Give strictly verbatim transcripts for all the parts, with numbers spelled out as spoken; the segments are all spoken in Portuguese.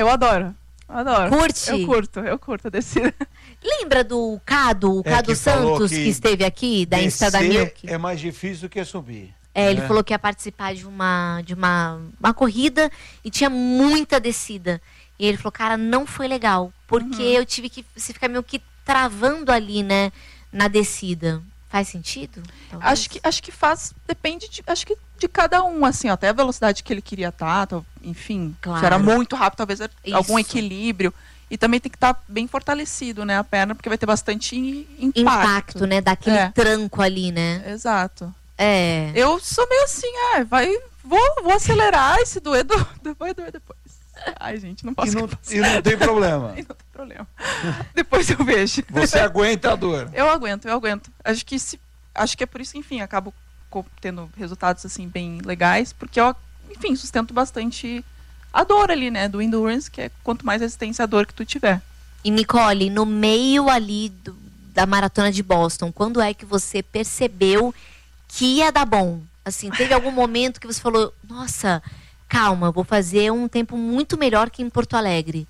Eu adoro. Adoro. Curte? Eu curto, eu curto a descida. Lembra do Cado, o É, Cado que falou Santos, que que esteve aqui, da Insta da descer Milk? é mais difícil do que subir. É, ele né? falou que ia participar de uma, de uma, uma corrida e tinha muita descida. E ele falou, cara, não foi legal, porque Uhum. eu tive que você ficar meio que travando ali, né, na descida. Faz sentido? Talvez? Acho que, acho que faz, depende de, acho que de cada um, assim, ó, até a velocidade que ele queria estar, tá, enfim, Claro. se era muito rápido, talvez era Isso. algum equilíbrio. E também tem que estar bem fortalecido, né, a perna, porque vai ter bastante impacto. Impacto, né, daquele É. tranco ali, né? Exato. É. Eu sou meio assim, é, vai, vou, vou acelerar e se doer, do, vai doer depois. Ai, gente, não E posso não, passar. e não tem problema. E não tem problema. Depois eu vejo. Você aguenta a dor. Eu aguento, eu aguento. Acho que se, acho que é por isso que, enfim, acabo co- tendo resultados assim bem legais, porque eu, enfim, sustento bastante a dor ali, né, do endurance, que é quanto mais resistência à dor que tu tiver. E Nicole, no meio ali do- da maratona de Boston, quando é que você percebeu que ia dar bom? Assim, teve algum momento que você falou, nossa, calma, eu vou fazer um tempo muito melhor que em Porto Alegre.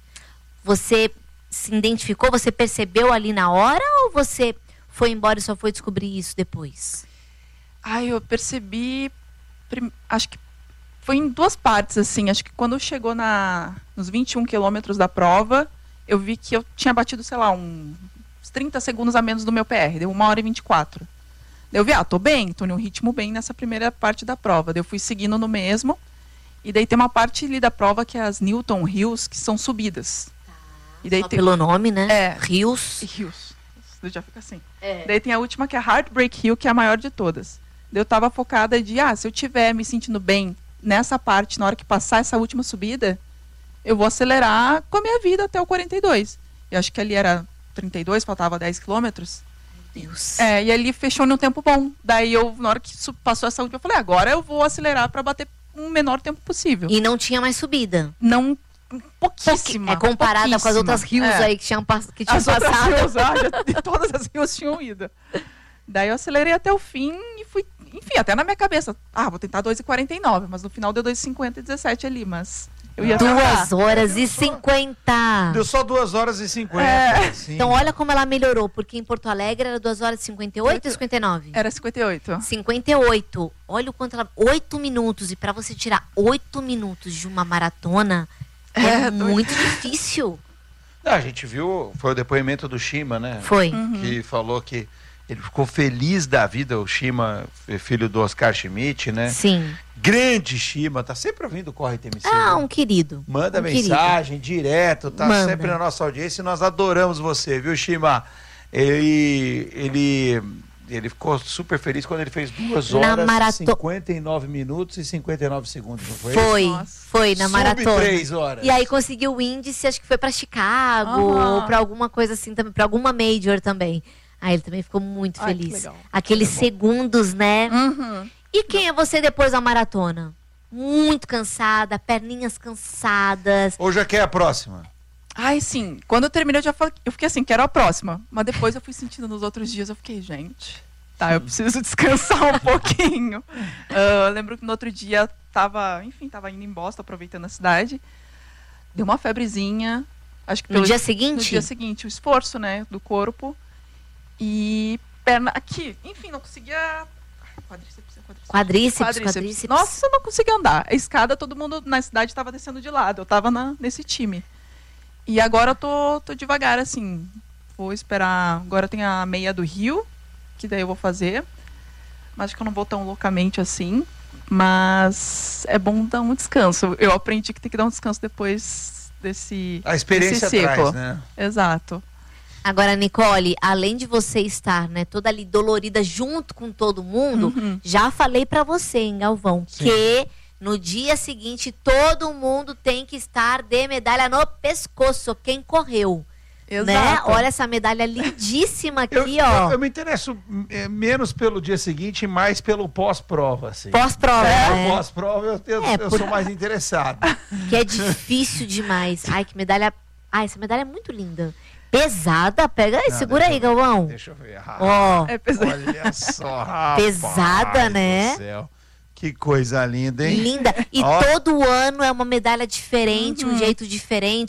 Você se identificou, você percebeu ali na hora ou você foi embora e só foi descobrir isso depois? Ai, eu percebi, prim- acho que foi em duas partes, assim, acho que quando chegou na, nos vinte e um quilômetros da prova, eu vi que eu tinha batido, sei lá, um, uns trinta segundos a menos do meu P R, deu uma hora e vinte e quatro. Daí eu vi, ah, tô bem, tô num ritmo bem nessa primeira parte da prova. Daí eu fui seguindo no mesmo, e daí tem uma parte ali da prova que é as Newton Hills, que são subidas. E daí Só tem... pelo nome, né? É. Rios. Hills. Daí já fica assim. É. Daí tem a última que é a Heartbreak Hill, que é a maior de todas. Daí eu tava focada de, ah, se eu tiver me sentindo bem nessa parte, na hora que passar essa última subida, eu vou acelerar com a minha vida até o quarenta e dois. Eu acho que ali era trinta e dois, faltava dez quilômetros. Deus. É, e ali fechou num tempo bom. Daí eu, na hora que su- passou essa última, eu falei, agora eu vou acelerar para bater um menor tempo possível. E não tinha mais subida. Não, pouquíssima. É comparada com as pouquíssima. outras rios É. aí que tinham, pass- que tinham As outras passado. rios, ah, já- de todas as rios tinham ido. Daí eu acelerei até o fim e fui, enfim, até na minha cabeça, ah, vou tentar dois e quarenta e nove, mas no final deu dois e cinquenta e dezessete ali, mas eu ia tentar. Duas horas e cinquenta. Deu só duas horas e cinquenta. É. assim. Então olha como ela melhorou, porque em Porto Alegre era duas horas e cinquenta e oito ou cinquenta e nove? Era cinquenta e oito. cinquenta e oito. Olha o quanto ela... oito minutos. E pra você tirar oito minutos de uma maratona é, É, doido. muito difícil. Não, a gente viu, foi o depoimento do Shima, né? Foi. Uhum. Que falou que ele ficou feliz da vida, o Shima, filho do Oscar Schmidt, né? Sim. Grande Shima, tá sempre ouvindo o Corre T M C. Ah, né? um querido. Manda um mensagem direto, tá Manda. sempre na nossa audiência e nós adoramos você, viu, Shima? Ele, ele, ele ficou super feliz quando ele fez duas Na horas, marato- cinquenta e nove minutos e cinquenta e nove segundos, não foi? Foi, Nossa. foi na Sub maratona. três horas. E aí conseguiu o índice, acho que foi pra Chicago, Aham. ou pra alguma coisa assim também, pra alguma major também. Aí ele também ficou muito Ai, que feliz. legal. Aqueles segundos, né? Uhum. E quem é você depois da maratona? Muito cansada, perninhas cansadas. Ou já quer a próxima? Ai, sim. Quando eu terminei, eu já falei, eu fiquei assim, quero a próxima. Mas depois eu fui sentindo nos outros dias, eu fiquei, gente, tá, eu preciso descansar um pouquinho. Ah, eu lembro que no outro dia tava, enfim, tava indo em Boston, aproveitando a cidade. Deu uma febrezinha. Acho que No pelo- dia seguinte? No dia seguinte, o esforço, né, do corpo. E perna aqui, enfim, não conseguia. Ai, Quadríceps, quadríceps. Quadríceps, quadríceps. Nossa, eu não conseguia andar. A escada, todo mundo na cidade estava descendo de lado. Eu tava na, nesse time. E agora eu tô, tô devagar, assim. Vou esperar. Agora tem a meia do Rio, que daí eu vou fazer. Mas acho que eu não vou tão loucamente assim. Mas é bom dar um descanso. Eu aprendi que tem que dar um descanso depois desse. A experiência desse ciclo. traz, né? Exato. Agora, Nicole, além de você estar, né, toda ali dolorida junto com todo mundo, Uhum. já falei pra você, hein, Galvão, Sim. que no dia seguinte todo mundo tem que estar de medalha no pescoço, quem correu. Exato. Né? Olha essa medalha lindíssima aqui, Eu, ó. eu, eu me interesso é, menos pelo dia seguinte e mais pelo pós-prova, assim. Pós-prova, É, né? pós-prova eu, eu, É, eu por- sou mais interessado. Que é difícil demais. Ai, que medalha. Ai, essa medalha é muito linda. Pesada, pega aí, Não, segura aí, deixa eu ver, Galvão. Deixa eu ver. Ah, Ó, É pesado. olha só, rapaz Pesada, né? do céu. Que coisa linda, hein? Linda. E Ó. todo ano é uma medalha diferente, Uhum. um jeito diferente.